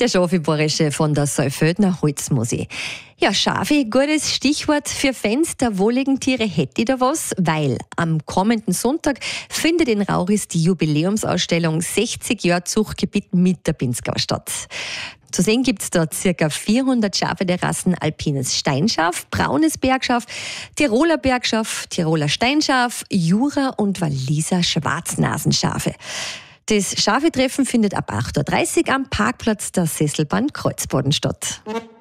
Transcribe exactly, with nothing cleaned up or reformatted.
der Schafe-Bohrische von der Saalfeldner Holzmusik. Ja, Schafe, gutes Stichwort für Fans der wohligen Tiere. Hätte ich da was? Weil am kommenden Sonntag findet in Rauris die Jubiläumsausstellung sechzig Jahre Zuchtgebiet mit der Pinzgau statt. Zu sehen gibt's da ca. vierhundert Schafe der Rassen Alpines Steinschaf, Braunes Bergschaf, Tiroler Bergschaf, Tiroler Steinschaf, Jura und Walliser Schwarznasenschafe. Das Schafetreffen findet ab acht Uhr dreißig am Parkplatz der Sesselbahn Kreuzboden statt.